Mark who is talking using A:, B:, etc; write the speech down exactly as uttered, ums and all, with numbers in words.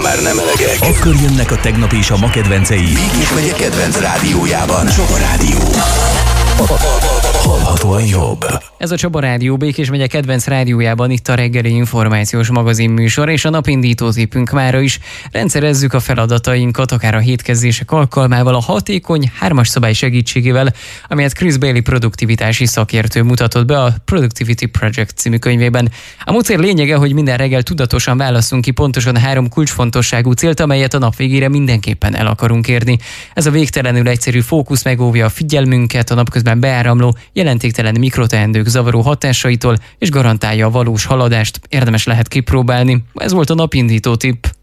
A: már nem elegek.
B: Akkor jönnek a tegnap és a ma kedvencei.
A: Békés megye kedvenc rádiójában. Csaba Rádió. Hallhatóan jobb.
C: Ez a Csaba Rádió, Békés megye kedvenc rádiójában, itt a reggeli információs magazin műsor, és a napindító tippünk mára is. Rendszerezzük a feladatainkat, akár a hétkezdések alkalmával, a hatékony hármas szabály segítségével, amelyet Chris Bailey produktivitási szakértő mutatott be a Productivity Project című könyvében. A módszer lényege, hogy minden reggel tudatosan válasszunk ki pontosan három kulcsfontosságú célt, amelyet a nap végére mindenképpen el akarunk érni. Ez a végtelenül egyszerű fókusz megóvja a figyelmünket a napközben beáramló, jelentéktelen mikroteendők zavaró hatásaitól, és garantálja a valós haladást. Érdemes lehet kipróbálni. Ez volt a napindító tipp.